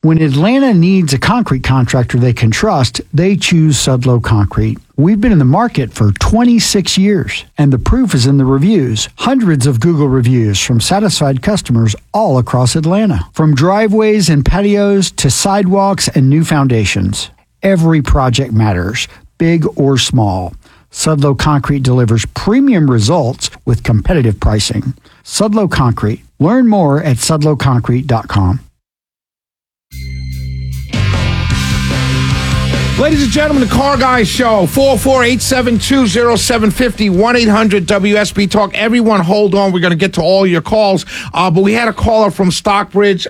When Atlanta needs a concrete contractor they can trust, they choose Sudlow Concrete. We've been in the market for 26 years, and the proof is in the reviews. Hundreds of Google reviews from satisfied customers all across Atlanta. From driveways and patios to sidewalks and new foundations. Every project matters, big or small. Sudlow Concrete delivers premium results with competitive pricing. Sudlow Concrete. Learn more at sudlowconcrete.com. Ladies and gentlemen, the Car Guy Show, 448-720-0750, 1-800-WSB Talk. Everyone hold on. We're going to get to all your calls. But we had a caller from Stockbridge.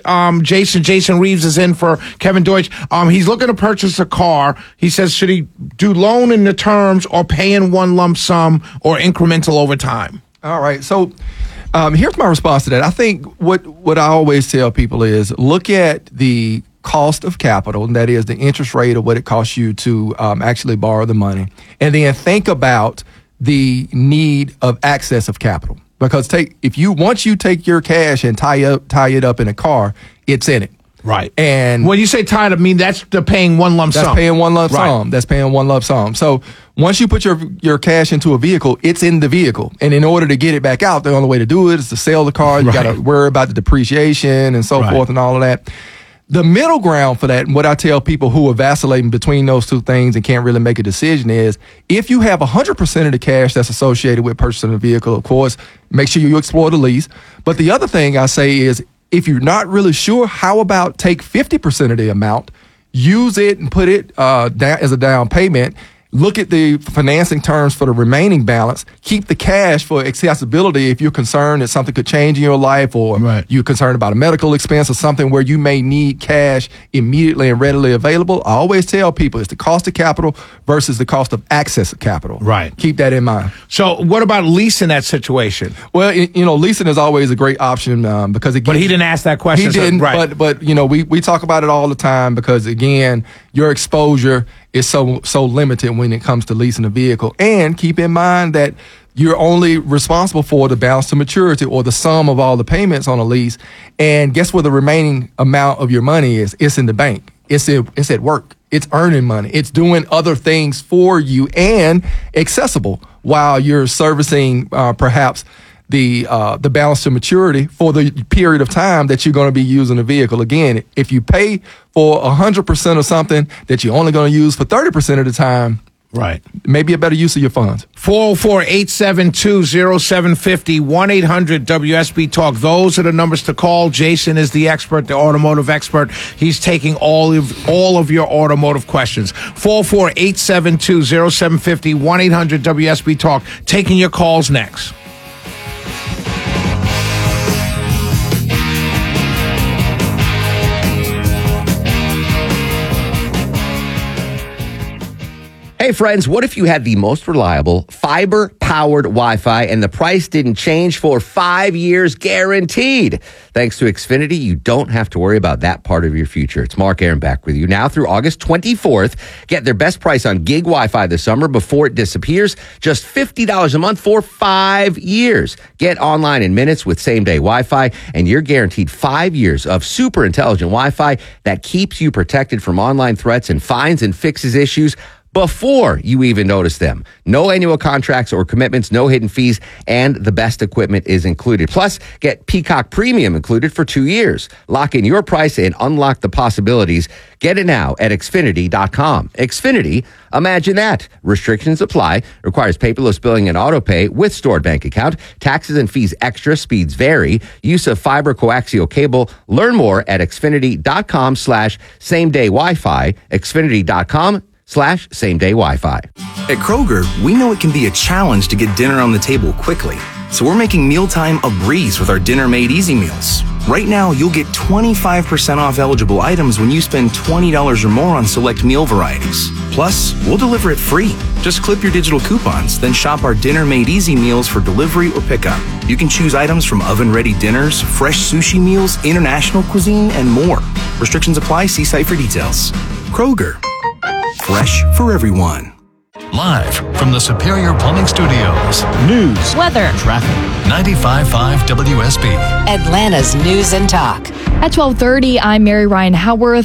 Jason Reeves is in for Kevin Deutsch. He's looking to purchase a car. He says, should he do loan in the terms or pay in one lump sum or incremental over time? All right. So here's my response to that. I think what I always tell people is look at the cost of capital, and that is the interest rate of what it costs you to actually borrow the money, and then think about the need of access of capital. Because once you take your cash and tie it up in a car, it's in it. Right. And when you say tie it up, that's the paying one lump sum. That's paying one lump right. sum. That's paying one lump sum. So once you put your cash into a vehicle, it's in the vehicle. And in order to get it back out, the only way to do it is to sell the car. You got to worry about the depreciation and so forth and all of that. The middle ground for that, and what I tell people who are vacillating between those two things and can't really make a decision is, if you have 100% of the cash that's associated with purchasing a vehicle, of course, make sure you explore the lease. But the other thing I say is, if you're not really sure, how about take 50% of the amount, use it and put it down as a down payment. Look at the financing terms for the remaining balance. Keep the cash for accessibility if you're concerned that something could change in your life, or you're concerned about a medical expense or something where you may need cash immediately and readily available. I always tell people it's the cost of capital versus the cost of access of capital. Right. Keep that in mind. So what about leasing that situation? Well, leasing is always a great option because, again, but he didn't ask that question. He didn't, right. but we talk about it all the time because, again, your exposure is so limited when it comes to leasing a vehicle. And keep in mind that you're only responsible for the balance to maturity, or the sum of all the payments on a lease. And guess where the remaining amount of your money is? It's in the bank. It's at work. It's earning money. It's doing other things for you and accessible while you're servicing perhaps the balance to maturity for the period of time that you're going to be using the vehicle. Again, if you pay for 100% of something that you're only going to use for 30% of the time, right, maybe a better use of your funds. 404-872-0750, 1-800-WSB Talk. Those are the numbers to call. Jason is the expert, the automotive expert. He's taking all of your automotive questions. 404-872-0750, 1-800-WSB Talk. Taking your calls next. Hey friends, what if you had the most reliable fiber-powered Wi-Fi and the price didn't change for 5 years guaranteed? Thanks to Xfinity, you don't have to worry about that part of your future. It's Mark Aaron back with you now through August 24th. Get their best price on gig Wi-Fi this summer before it disappears. Just $50 a month for 5 years. Get online in minutes with same-day Wi-Fi, and you're guaranteed 5 years of super intelligent Wi-Fi that keeps you protected from online threats and finds and fixes issues before you even notice them. No annual contracts or commitments, no hidden fees, and the best equipment is included. Plus, get Peacock Premium included for 2 years. Lock in your price and unlock the possibilities. Get it now at Xfinity.com. Xfinity, imagine that. Restrictions apply. Requires paperless billing and auto pay with stored bank account. Taxes and fees extra. Speeds vary. Use of fiber coaxial cable. Learn more at Xfinity.com/same-day Wi-Fi. Xfinity.com/same-day Wi-Fi. At Kroger, we know it can be a challenge to get dinner on the table quickly. So we're making mealtime a breeze with our Dinner Made Easy meals. Right now, you'll get 25% off eligible items when you spend $20 or more on select meal varieties. Plus, we'll deliver it free. Just clip your digital coupons, then shop our Dinner Made Easy meals for delivery or pickup. You can choose items from oven-ready dinners, fresh sushi meals, international cuisine, and more. Restrictions apply. See site for details. Kroger. Fresh for everyone. Live from the Superior Plumbing Studios. News, weather, traffic. 95.5 WSB. Atlanta's News and Talk. At 12:30, I'm Mary Ryan Howarth.